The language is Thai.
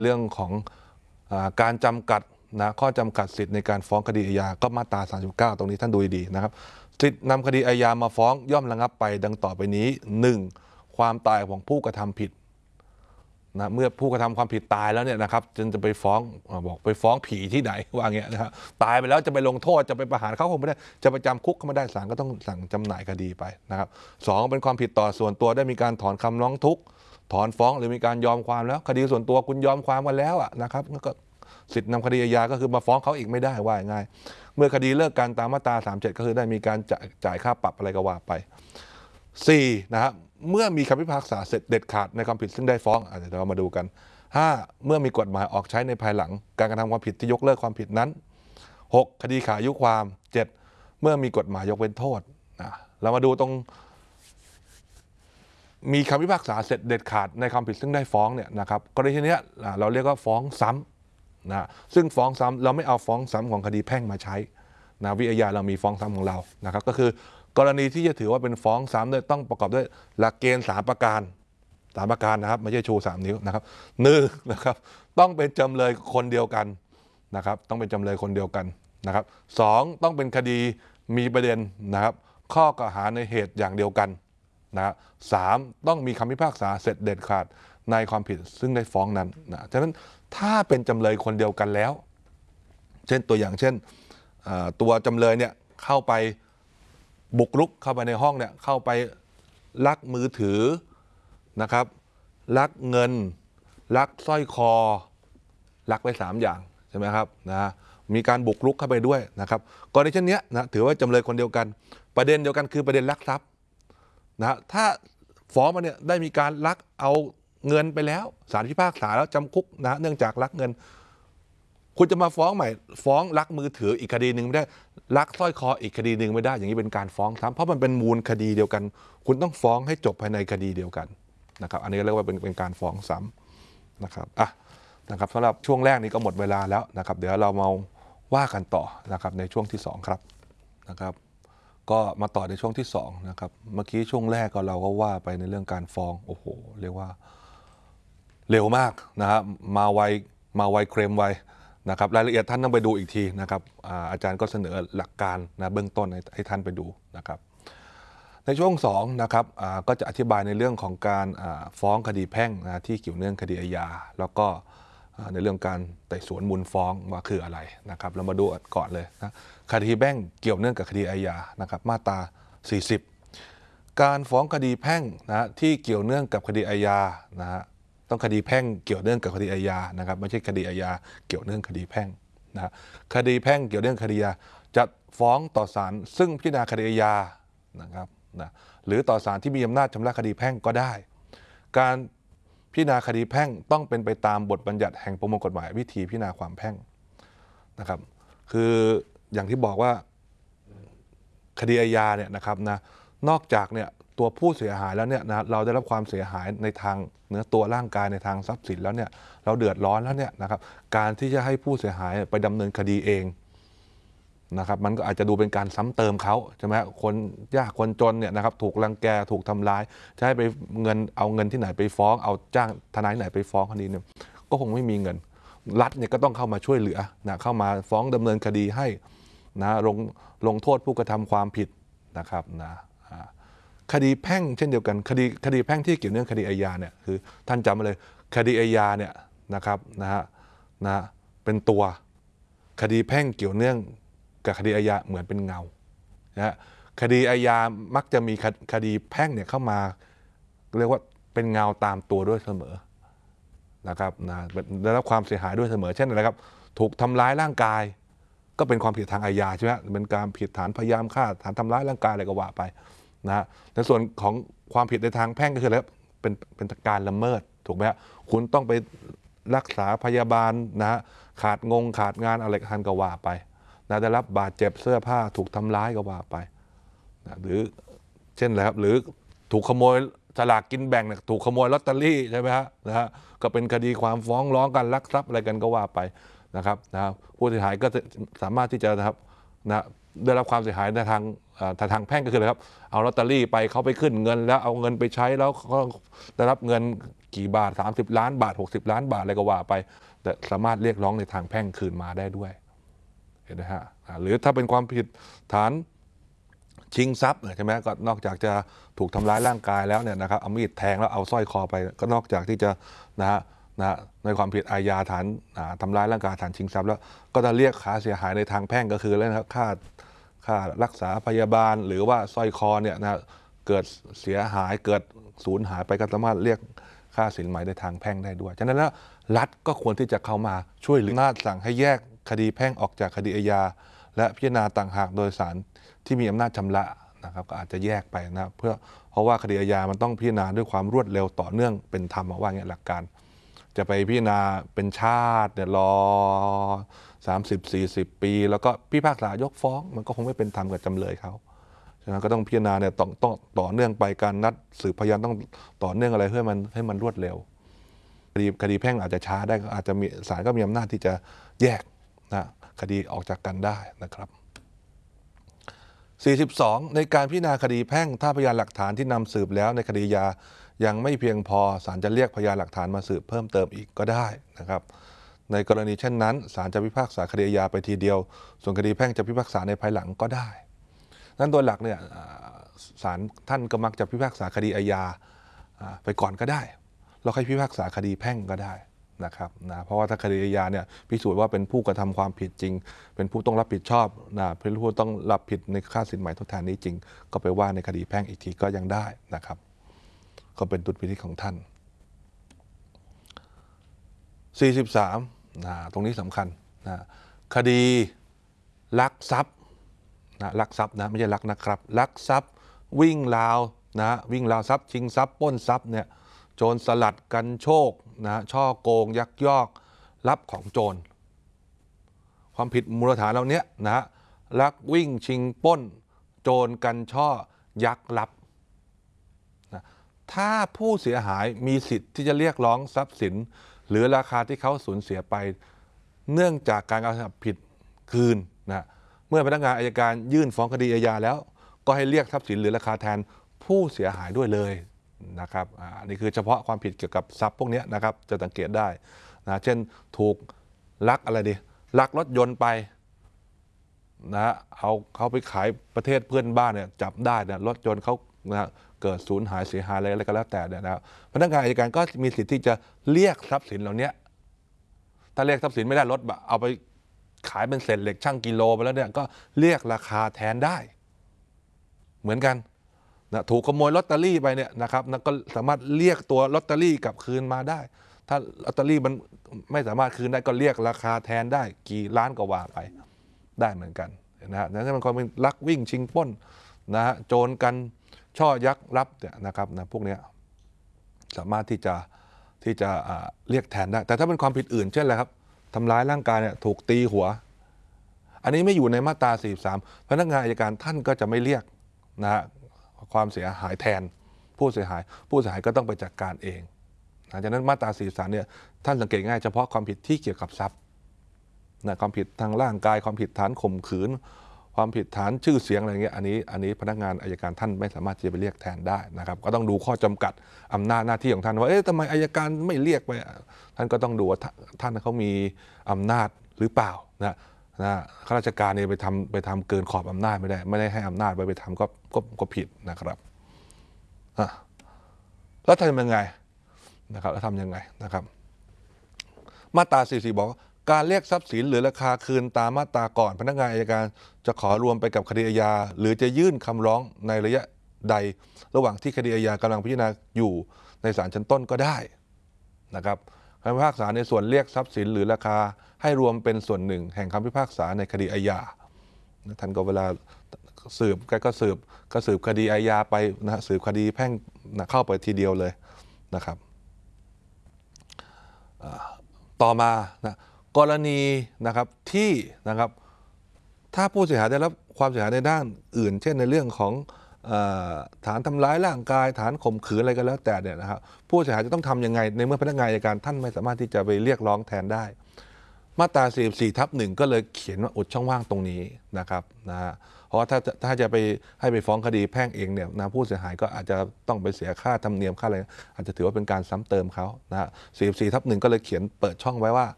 เรื่องของการจำกัดข้อจำกัดสิทธิ์ในการฟ้องคดีอาญาก็มาตรา39ตรงนี้ท่านดูดีๆนะครับสิทธินำคดีอาญามาฟ้องย่อมระงับไปดังต่อไปนี้ 1. ความตายของผู้กระทำผิดเมื่อผู้กระทำความผิดตายแล้วเนี่ยนะครับจึงจะไปฟ้องบอกไปฟ้องผีที่ไหนว่าอย่างเงี้ยนะครับตายไปแล้วจะไปลงโทษจะไปประหารเขาคงไม่ได้จะไปจำคุกเขาไม่ได้ศาลก็ต้องสั่งจำหน่ายคดีไปนะครับ 2. เป็นความผิดต่อส่วนตัวได้มีการถอนคำร้องทุกข์ถอนฟ้องหรือมีการยอมความแล้วคดีส่วนตัวคุณยอมความกันแล้วนะครับก็สิทธินำคดีอาญาก็คือมาฟ้องเขาอีกไม่ได้ว่าง่ายเมื่อคดีเลิกกันตามมาตรา37ก็คือได้มีการจ่ายค่าปรับอะไรก็ว่าไป 4. นะครับเมื่อมีคำพิพากษาเสร็จเด็ดขาดในความผิดซึ่งได้ฟ้องเดี๋ยวเรามาดูกัน 5. เมื่อมีกฎหมายออกใช้ในภายหลังการกระทำความผิดที่ยกเลิกความผิดนั้น 6. คดีขายุความ 7. เมื่อมีกฎหมายยกเว้นโทษเรามาดูตรงมีคำพิพากษาเสร็จเด็ดขาดในความผิดซึ่งได้ฟ้องเนี่ยนะครับกรณีนี้เราเรียกว่าฟ้องซ้ำซึ่งฟ้องซ้ำเราไม่เอาฟ้องซ้ำของคดีแพ่งมาใช้วิอาญาเรามีฟ้องซ้ำของเรานะครับก็คือกรณีที่จะถือว่าเป็นฟ้องซ้ำเนี่ยต้องประกอบด้วยหลักเกณฑ์3ประการนะครับไม่ใช่ชู3นิ้วนะครับ1นะครับต้องเป็นจำเลยคนเดียวกันนะครับต้องเป็นจำเลยคนเดียวกันนะครับ2ต้องเป็นคดีมีประเด็นนะครับข้อกล่าวหาในเหตุอย่างเดียวกัน3ต้องมีคำพิพากษาเสร็จเด็ดขาดในความผิดซึ่งได้ฟ้องนั้นฉะนั้นถ้าเป็นจำเลยคนเดียวกันแล้วเช่นตัวอย่างเช่นตัวจำเลยเนี่ยเข้าไปบุกรุกเข้าไปในห้องเนี่ยเข้าไปลักมือถือนะครับลักเงินลักสร้อยคอลักไป3อย่างใช่ไหมครับมีการบุกรุกเข้าไปด้วยนะครับกรณีเช่นนี้ถือว่าจำเลยคนเดียวกันประเด็นเดียวกันคือประเด็นลักทรัพย์ถ้าฟ้องมาเนี่ยได้มีการลักเอาเงินไปแล้วศาลพิพากษาแล้วจำคุกเนื่องจากลักเงินคุณจะมาฟ้องใหม่ฟ้องลักมือถืออีกคดีหนึ่งไม่ได้ลักสร้อยคออีกคดีหนึ่งไม่ได้อย่างนี้เป็นการฟ้องซ้ำเพราะมันเป็นมูลคดีเดียวกันคุณต้องฟ้องให้จบภายในคดีเดียวกันนะครับอันนี้เรียกว่าเป็นการฟ้องซ้ำนะครับนะครับสำหรับช่วงแรกนี้ก็หมดเวลาแล้วนะครับเดี๋ยวเรามาว่ากันต่อนะครับในช่วงที่2ครับนะครับก็มาต่อในช่วงที่2นะครับเมื่อกี้ช่วงแรกเราก็ว่าไปในเรื่องการฟ้องโอ้โหเรียกว่าเร็วมากนะครับมาไวเคลมไวนะครับรายละเอียดท่านต้องไปดูอีกทีนะครับอาจารย์ก็เสนอหลักการเบื้องต้นให้ท่านไปดูนะครับในช่วง2นะครับก็จะอธิบายในเรื่องของการฟ้องคดีแพ่งที่เกี่ยวเนื่องคดีอาญาแล้วก็ในเรื่องการไต่สวนมูลฟ้องว่าคืออะไรนะครับเรามาดูก่อนเลยนะคดีแพ่งเกี่ยวเนื่องกับคดีอาญานะครับมาตรา40การฟ้องคดีแพ่งที่เกี่ยวเนื่องกับคดีอาญาต้องคดีแพ่งเกี่ยวเนื่องกับคดีอาญานะครับไม่ใช่คดีอาญาเกี่ยวเนื่องคดีแพ่งคดีแพ่งเกี่ยวเนื่องคดีอาญาจะฟ้องต่อศาลซึ่งพิจารณาคดีอาญานะครับหรือต่อศาลที่มีอำนาจชำระคดีแพ่งก็ได้การพิจารณาคดีแพ่งต้องเป็นไปตามบทบัญญัติแห่งประมวลกฎหมายวิธีพิจารณาความแพ่งนะครับคืออย่างที่บอกว่าคดีอาญาเนี่ยนะครับนอกจากเนี่ยตัวผู้เสียหายแล้วเนี่ยเราได้รับความเสียหายในทางเนื้อตัวร่างกายในทางทรัพย์สินแล้วเนี่ยเราเดือดร้อนแล้วเนี่ยนะครับการที่จะให้ผู้เสียหายไปดำเนินคดีเองนะครับมันก็อาจจะดูเป็นการซ้ำเติมเขาใช่ไหมคนยากคนจนเนี่ยนะครับถูกรังแกถูกทำร้ายจะให้ไปเอาเงินที่ไหนไปฟ้องเอาจ้างทนายไหนไปฟ้องคดีเนี่ยก็คงไม่มีเงินรัฐเนี่ยก็ต้องเข้ามาช่วยเหลือเข้ามาฟ้องดำเนินคดีให้ลงโทษผู้กระทำความผิดนะครับคดีแพ่งเช่นเดียวกันคดีแพ่งที่เกี่ยวเนื่องคดีอาญาเนี่ยคือท่านจำมาเลยคดีอาญาเนี่ยนะครับเป็นตัวคดีแพ่งเกี่ยวเนื่องกับคดีอาญาเหมือนเป็นเงาคดีอาญามักจะมีคดีแพ่งเนี่ยเข้ามาเรียกว่าเป็นเงาตามตัวด้วยเสมอนะครับได้รับความเสียหายด้วยเสมอเช่นอะไรครับถูกทำร้ายร่างกายก็เป็นความผิดทางอาญาใช่ไหมเป็นการผิดฐานพยายามฆ่าฐานทำร้ายร่างกายอะไรก็ว่าไปในส่วนของความผิดในทางแพ่งก็คืออะไรเป็นการละเมิดถูกไหมคุณต้องไปรักษาพยาบาลขาดงานอะไรท่านก็ว่าไปได้รับบาดเจ็บเสื้อผ้าถูกทำร้ายก็ว่าไปหรือเช่นอะไรครับหรือถูกขโมยสลากกินแบ่งถูกขโมยลอตเตอรี่ใช่ไหมฮะก็เป็นคดีความฟ้องร้องกันลักทรัพย์อะไรกันก็ว่าไปนะครับผู้เสียหายก็สามารถที่จะได้รับความเสียหายในทางแพ่งก็คืออะไรครับเอาลอตเตอรี่ไปเขาไปขึ้นเงินแล้วเอาเงินไปใช้แล้วก็ได้รับเงินกี่บาท30 ล้านบาท60 ล้านบาทอะไรก็ว่าไปแต่สามารถเรียกร้องในทางแพ่งคืนมาได้ด้วยเห็นไหมฮะหรือถ้าเป็นความผิดฐานชิงทรัพย์ใช่ไหมก็นอกจากจะถูกทำร้ายร่างกายแล้วเนี่ยนะครับเอามีดแทงแล้วเอาสร้อยคอไปก็นอกจากที่จะนะฮะในความผิดอาญาฐานทำร้ายร่างกายฐานชิงทรัพย์แล้วก็จะเรียกค่าเสียหายในทางแพ่งก็คือเรื่องค่ารักษาพยาบาลหรือว่าสร้อยคอเนี่ยนะเกิดเสียหายเกิดสูญหายไปก็สามารถเรียกค่าสินไหมในทางแพ่งได้ด้วยฉะนั้นแล้วรัฐก็ควรที่จะเข้ามาช่วยเหลือสั่งให้แยกคดีแพ่งออกจากคดีอาญาและพิจารณาต่างหากโดยศาลที่มีอำนาจชำระนะครับก็อาจจะแยกไปนะเพราะว่าคดีอาญามันต้องพิจารณาด้วยความรวดเร็วต่อเนื่องเป็นธรรมว่าอย่างหลักการจะไปพิจารณาเป็นชาติเนี่ยรอ30-40 ปีแล้วก็พิพากษายกฟ้องมันก็คงไม่เป็นธรรมกับจำเลยเขาฉะนั้นก็ต้องพิจารณาเนี่ยต้องต่อเนื่องไปการนัดสืบพยานต้องต่อเนื่องอะไรเพื่อให้มันรวดเร็วคดีแพ่งอาจจะช้าได้อาจจะมีศาลก็มีอำนาจที่จะแยกนะคดีออกจากกันได้นะครับ42ในการพิจารณาคดีแพ่งถ้าพยานหลักฐานที่นำสืบแล้วในคดีอาญายังไม่เพียงพอศาลจะเรียกพยานหลักฐานมาสืบเพิ่มเติมอีกก็ได้นะครับในกรณีเช่นนั้นศาลจะพิพากษาคดีอาญาไปทีเดียวส่วนคดีแพ่งจะพิพากษาในภายหลังก็ได้นั้นโดยหลักเนี่ยศาลท่านก็มักจะพิพากษาคดีอาญาไปก่อนก็ได้แล้วค่อยพิพากษาคดีแพ่งก็ได้นะครับเพราะว่าถ้าคดีอาญาเนี่ยพิสูจน์ว่าเป็นผู้กระทำความผิดจริงเป็นผู้ต้องรับผิดชอบเป็นผู้ต้องรับผิดในค่าสินไหมทดแทนนี้จริงก็ไปว่าในคดีแพ่งอีกทีก็ยังได้นะครับก็เป็นดุลพินิจของท่าน43ตรงนี้สำคัญคดีลักทรัพย์ลักทรัพย์นะไม่ใช่ลักนะครับลักทรัพย์วิ่งราววิ่งราวทรัพย์ชิงทรัพย์ปล้นทรัพย์เนี่ยโจรสลัดกันโชคช่อโกงยักยอกรับของโจรความผิดมูลฐานเหล่านี้ลักวิ่งชิงปล้นโจรกันช่อยักรับถ้าผู้เสียหายมีสิทธิ์ที่จะเรียกร้องทรัพย์สินหรือราคาที่เขาสูญเสียไปเนื่องจากการกระทำผิดคืนเมื่อพนักงานอัยการยื่นฟ้องคดีอาญาแล้วก็ให้เรียกทรัพย์สินหรือราคาแทนผู้เสียหายด้วยเลยนะครับอันนี้คือเฉพาะความผิดเกี่ยวกับทรัพย์พวกนี้นะครับจะสังเกตได้เช่นถูกลักอะไรดีลักรถยนต์ไปเขาไปขายประเทศเพื่อนบ้านเนี่ยจับได้รถยนต์เขาเกิดสูญหายเสียหายอะไรก็แล้วแต่เนี่ยนะครับพนักงานอัยการก็มีสิทธิ์ที่จะเรียกทรัพย์สินเหล่านี้ถ้าเรียกทรัพย์สินไม่ได้รถเอาไปขายเป็นเศษเหล็กช่างกิโลไปแล้วเนี่ยก็เรียกราคาแทนได้เหมือนกันถูกขโมยลอตเตอรี่ไปเนี่ยนะครับก็สามารถเรียกตัวลอตเตอรี่กลับคืนมาได้ถ้าลอตเตอรี่มันไม่สามารถคืนได้ก็เรียกราคาแทนได้กี่ล้านก็ว่าไปได้เหมือนกันนั่นมันความเป็นลักวิ่งชิงปล้นโจรกันช่อยักรับเนี่ยนะครับพวกนี้สามารถที่จะเรียกแทนได้แต่ถ้าเป็นความผิดอื่นเช่นอะไรครับทำร้ายร่างกายเนี่ยถูกตีหัวอันนี้ไม่อยู่ในมาตรา43พนักงานอัยการท่านก็จะไม่เรียกความเสียหายแทนผู้เสียหายก็ต้องไปจัดการเองดังนั้นมาตรา43เนี่ยท่านสังเกตง่ายเฉพาะความผิดที่เกี่ยวกับทรัพย์ความผิดทางร่างกายความผิดฐานข่มขืนความผิดฐานชื่อเสียงอะไรเงี้ยอันนี้พนักงานอัยการท่านไม่สามารถจะไปเรียกแทนได้นะครับก็ต้องดูข้อจำกัดอำนาจหน้าที่ของท่านว่าทำไมอัยการไม่เรียกไปท่านก็ต้องดูว่าท่านเขามีอำนาจหรือเปล่าข้าราชการเนี่ยไปทำเกินขอบอำนาจไม่ได้ให้อำนาจไปทำก็ผิดนะครับแล้วทำยังไงนะครับแล้วทำยังไงนะครับมาตรา44บอกการเรียกทรัพย์สินหรือราคาคืนตามมาตราก่อนพนักงานอัยการจะขอรวมไปกับคดีอาญาหรือจะยื่นคำร้องในระยะใดระหว่างที่คดีอาญากำลังพิจารณาอยู่ในศาลชั้นต้นก็ได้นะครับคำพิพากษาในส่วนเรียกทรัพย์สินหรือราคาให้รวมเป็นส่วนหนึ่งแห่งคำพิพากษาในคดีอาญาท่านก็เวลาสืบก็สืบคดีอาญาไปสืบคดีแพ่งเข้าไปทีเดียวเลยนะครับต่อมากรณีนะครับที่นะครับถ้าผู้เสียหายได้รับความเสียหายในด้านอื่นเช่นในเรื่องของฐานทำร้ายร่างกายฐานข่มขืนอะไรก็แล้วแต่เนี่ยนะครับผู้เสียหายจะต้องทำยังไงในเมื่อพนักงานอัยการท่านไม่สามารถที่จะไปเรียกร้องแทนได้มาตรา44/1ก็เลยเขียนว่าอุดช่องว่างตรงนี้นะครับเพราะว่าถ้าจะไปให้ไปฟ้องคดีแพ่งเองเนี่ยนะผู้เสียหายก็อาจจะต้องไปเสียค่าธรรมเนียมค่าอะไรอาจจะถือว่าเป็นการซ้ำเติมเขานะ44/1ก็เลยเขียนเปิดช่องไว้ว่า